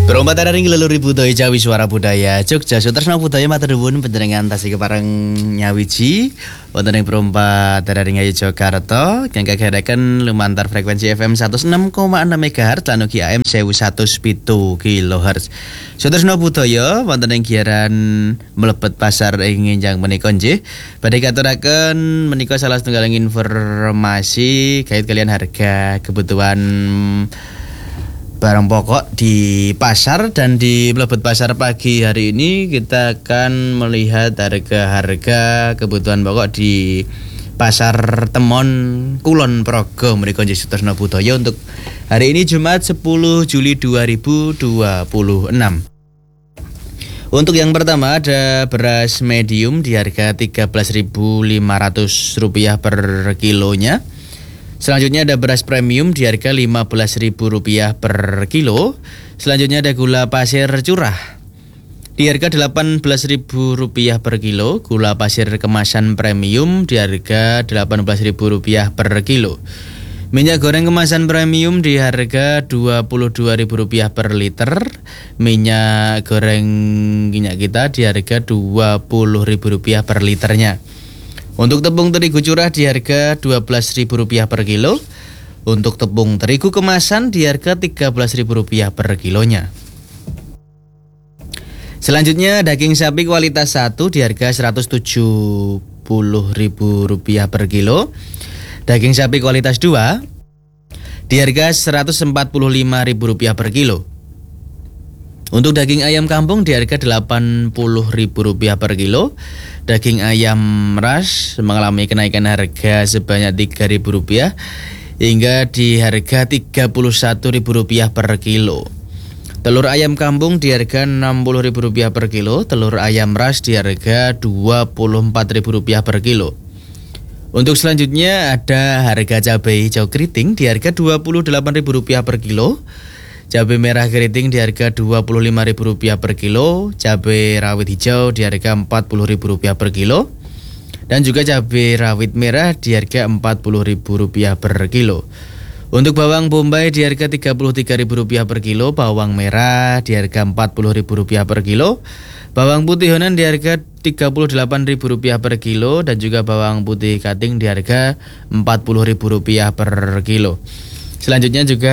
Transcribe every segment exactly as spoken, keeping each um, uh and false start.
Perompat ring leluri budaya Jawi Suara Budaya Jogja Sutresna Budaya matur nuwun panjenengan tasih kepareng nyawiji wonten ing perompat ring ayu Jakarta kang kageraken lumantar frekuensi F M seratus enam koma enam megahertz lan ugi A M seribu seratus pitu kilohertz. Sutresna Budaya wonten ing giaran mlebet pasar ing enjang menika nggih badhe katuraken menika salah setunggaling informasi kait kalian harga kebutuhan barang pokok di pasar. Dan di mlebet pasar pagi hari ini kita akan melihat harga-harga kebutuhan pokok di Pasar Temon Kulon Progo menika nggih Sutresna Budaya untuk hari ini Jumat sepuluh Juli dua ribu dua puluh enam. Untuk yang pertama ada beras medium di harga tiga belas ribu lima ratus rupiah per kilonya. Selanjutnya ada beras premium di harga lima belas ribu rupiah per kilo. Selanjutnya ada gula pasir curah di harga delapan belas ribu rupiah per kilo. Gula pasir kemasan premium di harga delapan belas ribu rupiah per kilo. Minyak goreng kemasan premium di harga dua puluh dua ribu rupiah per liter. Minyak goreng minyak kita di harga dua puluh ribu rupiah per liternya. Untuk tepung terigu curah di harga dua belas ribu rupiah per kilo. Untuk tepung terigu kemasan di harga tiga belas ribu rupiah per kilonya. Selanjutnya daging sapi kualitas satu di harga seratus tujuh puluh ribu rupiah per kilo. Daging sapi kualitas dua di harga seratus empat puluh lima ribu rupiah per kilo. Untuk daging ayam kampung di harga delapan puluh ribu rupiah per kilo. Daging ayam ras mengalami kenaikan harga sebanyak tiga ribu rupiah hingga di harga tiga puluh satu ribu rupiah per kilo. Telur ayam kampung di harga enam puluh ribu rupiah per kilo. Telur ayam ras di harga dua puluh empat ribu rupiah per kilo. Untuk selanjutnya ada harga cabai hijau keriting di harga dua puluh delapan ribu rupiah per kilo. Cabai merah keriting di harga dua puluh lima ribu rupiah per kilo. Cabai rawit hijau di harga empat puluh ribu rupiah per kilo. Dan juga cabai rawit merah di harga empat puluh ribu rupiah per kilo. Untuk bawang bombay di harga tiga puluh tiga ribu rupiah per kilo. Bawang merah di harga empat puluh ribu rupiah per kilo. Bawang putih Honan di harga tiga puluh delapan ribu rupiah per kilo. Dan juga bawang putih Kating di harga empat puluh ribu rupiah per kilo. Selanjutnya juga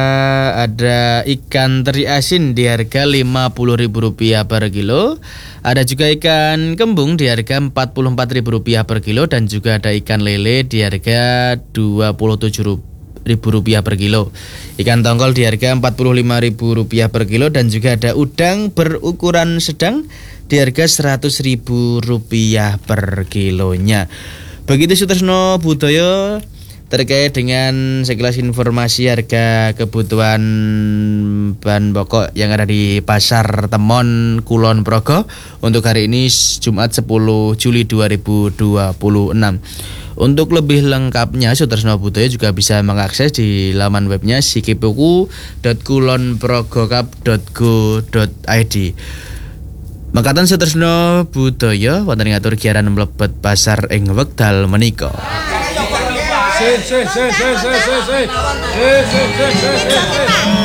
ada ikan teri asin di harga lima puluh ribu rupiah per kilo. Ada juga ikan kembung di harga empat puluh empat ribu rupiah per kilo. Dan juga ada ikan lele di harga dua puluh tujuh ribu rupiah per kilo. Ikan tongkol di harga empat puluh lima ribu rupiah per kilo. Dan juga ada udang berukuran sedang di harga seratus ribu rupiah per kilonya. Begitu Sutresna Budaya terkait dengan sekilas informasi harga kebutuhan bahan pokok yang ada di Pasar Temon Kulon Progo untuk hari ini Jumat sepuluh Juli dua ribu dua puluh enam. Untuk lebih lengkapnya Sutresna Budaya juga bisa mengakses di laman webnya sikipuku dot kulonprogokap dot go dot i d. Makaten Sutresna Budaya wonten ing atur giaran mlebet pasar ing wekdal menika. Si si si si si si si si si si si